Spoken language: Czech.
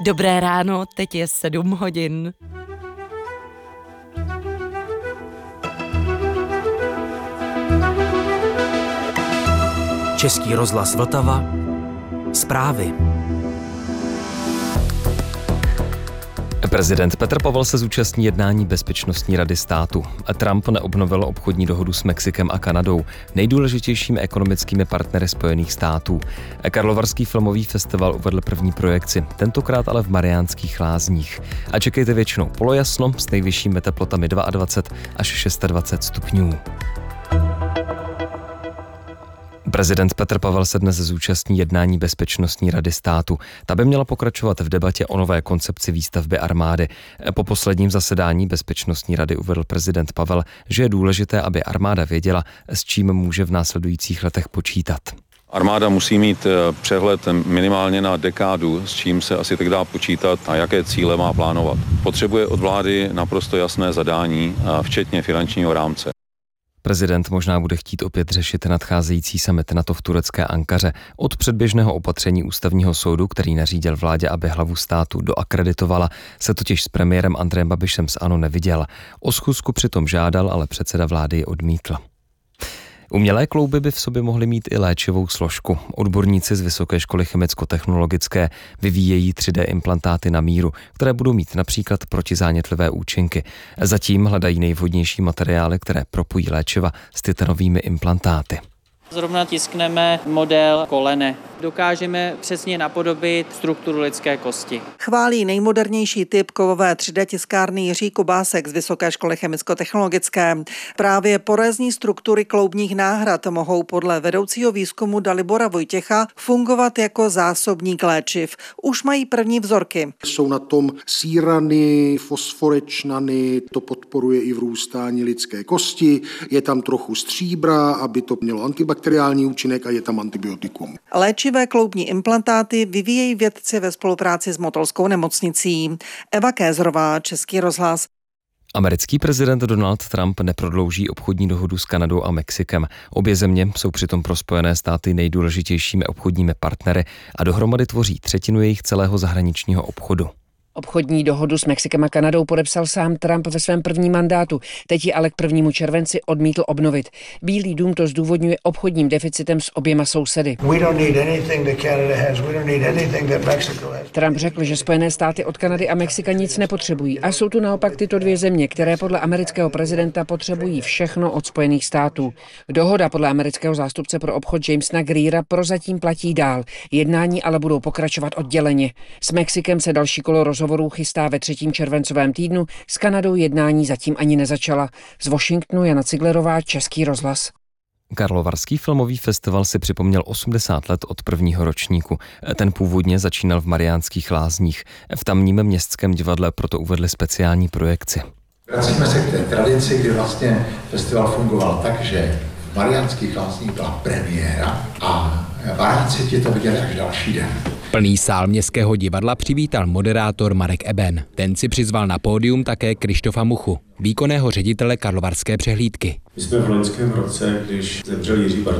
Dobré ráno, teď je 7 hodin. Český rozhlas Vltava. Zprávy. Prezident Petr Pavel se zúčastní jednání Bezpečnostní rady státu. Trump neobnovil obchodní dohodu s Mexikem a Kanadou, nejdůležitějšími ekonomickými partnery Spojených států. Karlovarský filmový festival uvedl první projekci, tentokrát ale v Mariánských Lázních. A čekejte většinou polojasno s nejvyššími teplotami 22 až 26 stupňů. Prezident Petr Pavel se dnes zúčastní jednání Bezpečnostní rady státu. Ta by měla pokračovat v debatě o nové koncepci výstavby armády. Po posledním zasedání Bezpečnostní rady uvedl prezident Pavel, že je důležité, aby armáda věděla, s čím může v následujících letech počítat. Armáda musí mít přehled minimálně na dekádu, s čím se asi tak dá počítat a jaké cíle má plánovat. Potřebuje od vlády naprosto jasné zadání, včetně finančního rámce. Prezident možná bude chtít opět řešit nadcházející summit NATO v turecké Ankaře. Od předběžného opatření ústavního soudu, který nařídil vládě, aby hlavu státu doakreditovala, se totiž s premiérem Andrejem Babišem z ANO neviděl. O schůzku přitom žádal, ale předseda vlády ji odmítl. Umělé klouby by v sobě mohly mít i léčivou složku. Odborníci z Vysoké školy chemicko-technologické vyvíjejí 3D implantáty na míru, které budou mít například protizánětlivé účinky. Zatím hledají nejvhodnější materiály, které propojí léčiva s titanovými implantáty. Zrovna tiskneme model kolene. Dokážeme přesně napodobit strukturu lidské kosti. Chválí nejmodernější typ kovové 3D tiskárny Jiří Kubásek z Vysoké školy chemicko-technologické. Právě porézní struktury kloubních náhrad mohou podle vedoucího výzkumu Dalibora Vojtěcha fungovat jako zásobník léčiv. Už mají první vzorky. Jsou na tom sírany, fosforečnany, to podporuje i vrůstání lidské kosti, je tam trochu stříbra, aby to mělo antibakteriální účinek a je tam antibiotikum. Léčivé kloubní implantáty vyvíjejí vědci ve spolupráci s Motolskou nemocnicí. Eva Kézrová, Český rozhlas. Americký prezident Donald Trump neprodlouží obchodní dohodu s Kanadou a Mexikem. Obě země jsou přitom pro Spojené státy nejdůležitějšími obchodními partnery a dohromady tvoří třetinu jejich celého zahraničního obchodu. Obchodní dohodu s Mexikem a Kanadou podepsal sám Trump ve svém prvním mandátu. Teď ji ale k 1. červenci odmítl obnovit. Bílý dům to zdůvodňuje obchodním deficitem s oběma sousedy. Trump řekl, že Spojené státy od Kanady a Mexika nic nepotřebují. A jsou tu naopak tyto dvě země, které podle amerického prezidenta potřebují všechno od Spojených států. Dohoda podle amerického zástupce pro obchod Jamesa Greera prozatím platí dál. Jednání ale budou pokračovat odděleně. S Mexikem se další kolo rozhovorů chystá ve 3. červencovém týdnu, s Kanadou jednání zatím ani nezačala. Z Washingtonu Jana Ciglerová, Český rozhlas. Karlovarský filmový festival si připomněl 80 let od prvního ročníku. Ten původně začínal v Mariánských Lázních. V tamním městském divadle proto uvedli speciální projekci. Vracíme se k té tradici, kdy vlastně festival fungoval tak, že v Mariánských Lázních byla premiéra a varníci ti to viděli až další den. Plný sál Městského divadla přivítal moderátor Marek Eben. Ten si přizval na pódium také Krištofa Muchu, výkonného ředitele Karlovarské přehlídky. My jsme v loňském roce, když zemřel Jiří